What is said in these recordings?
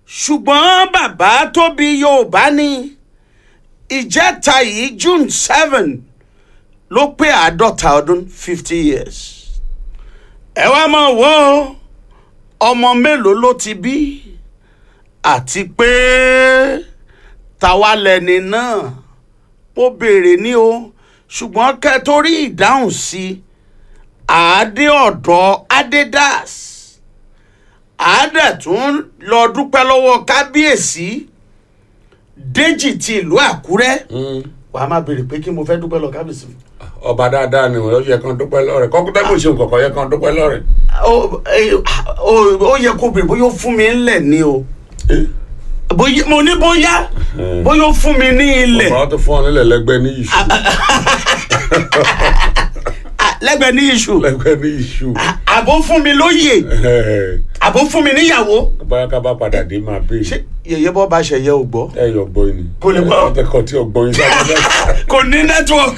ṣùgbọ́n bàbá tó bí Yorùbá ní ìjẹta yìí June 7 ló pé 50 ọdún 50 years. ẹ wá mọ̀ wò ọmọ mélòó ló ti bí àti pé tàwa lẹni náà mo béèrè ní o ṣùgbọ́n kẹ́ tó rí ìdáhùn sí àádé ọ̀dọ́ Adédàs àádẹ́ tún lọ dúpẹ́ lọ́wọ́ kábíyèsí Déjì ti ìlú Àkúrẹ́ wàá má béèrè pé kí mo fẹ́ dúpẹ́ lọ kábíyèsí. ọba dáadáa ni wọ́n yẹ kán dúpẹ́ lọ́rẹ̀ kọ́kútẹ́ kò ṣe nǹkan yẹ kán dúpẹ́ lọ́rẹ̀. ó yẹ kó béèrè bóyá ó fún mi ńlẹ̀ ni o mo ní bóyá ó fún mi ní ilẹ̀. ọba tó fún ọ nílẹ̀ lẹ́gbẹ́ ní iṣu. lẹ́gbẹ́ ní iṣu. lẹ́gbẹ́ ní iṣu. àbó fún mi lóyè àbó fún mi níyàwó. báyà ká bá padà dé máa bèèrè. ṣé yẹyẹ bọ́ bá ṣẹyẹ ò gbọ́. ẹ yọ gbọ́ ni. kò lè gbọ́. ọtẹkọ tí ọgbọ́n yín sábà. kò ní network.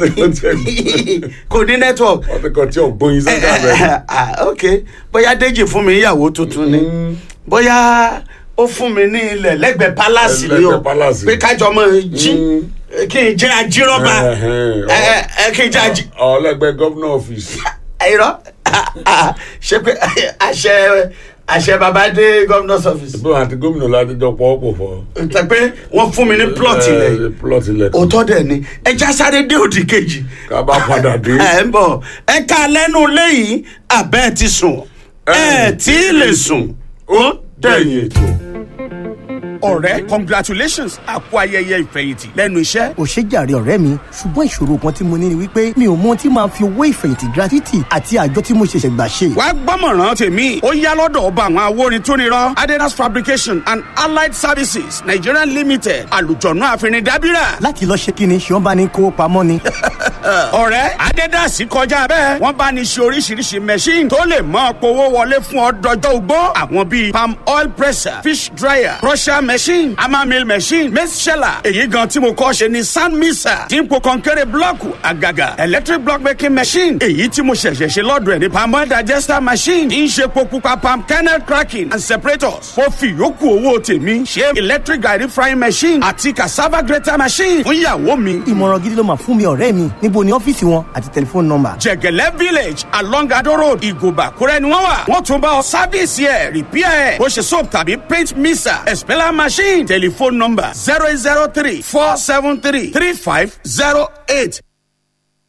kò ní network. ọtẹkọ tí ọgbọ́n yín sábà. ok bóyá Déjì fún mi níyàwó tuntun ni bóyá ó fún mi ní ilẹ̀ lẹ́gbẹ̀ẹ́ pálásì ni o pé kájọ mọ́ jí kí n jẹ́ ajírọ́bà kí n jẹ́ ají. ọlẹ́gbẹ́ gómìnà ọ́fíìsì. irọ́ ṣe pé àṣẹ bàbá dé governor's office. bí wọn àti gómìnà ládéjọ pọ̀ fọ́. tẹ pé wọ́n fún mi ní plot ilẹ̀ òótọ́ dẹ̀ ni ẹja sáré dé òdì kejì. ká bá padà dé. ẹ ń bọ̀ ẹ ká lẹ́nu lẹ́yìn abẹ́ ti sùn ẹ tí ì lè sùn ó dẹ̀yìn ètò. ọ̀rẹ́ congratulations àpò ayẹyẹ ìfẹ̀yìntì lẹ́nu iṣẹ́. ò ṣe jàre ọ̀rẹ́ mi ṣùgbọ́n ìṣòro kan tí mo ní ni wípé mi ò mọ tí máa fi owó ìfẹ̀yìntì gratuity àti àjọ tí mo ṣẹ̀ṣẹ̀ gbà ṣe. wàá gbọ́mọ̀ràn tèmi ó yá lọ́dọ̀ ọba àwọn awórin tó nírọ́ Adédàs Fabrication and Allied Services Nigeria Limited àlùjọ̀nù àfihàn dábìrà. láti lọ ṣe kíni ṣé wọ́n bá ní kó pamọ́ ni. ọ̀rẹ́ Adédàs kọjá bẹ́ẹ̀ wọ́n bá ní ṣe oríṣiríṣi machine tó lè mọ́ powó wọlé fún ọ dọjọ́ ugbó àwọn bíi palm oil presser fish dryer crusher machine hammer mill machine maize sheller èyí gan tí mo kọ́ ṣe ni sand mixer tí ń po kọ́ńkẹ́rẹ́ blọ́ọ̀kù àgàgà electric block making machine èyí tí mo ṣẹ̀ṣẹ̀ ṣe lọ́dọ̀ ẹ̀ ní palm oil digester machine tí ń ṣe po pupa palm kernel cracking and separators mo fi yòókù owó tèmi ṣe electric garri frying machine àti cassava grater machine fún ìyàwó mi. ìmọ̀ràn gidi ló máa fún mi ọ̀rẹ́ mi níbo ni ọ́fíìsì wọn àti tẹlifóònù nọ́mbà. Jẹ̀gẹ̀lẹ́ village along Ado road Ìgòbà Àkúrẹ́ ni wọ́n wà wọ́n tún bá ọ sáfíìsì ẹ̀ repair ẹ̀ bó ṣe soap tàbí paint mixer expeller machine telephone number 0803 473 3508.